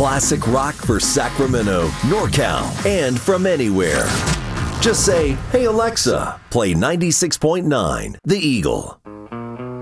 classic rock for Sacramento, NorCal, and from anywhere. Just say, "Hey Alexa, play 96.9 The Eagle."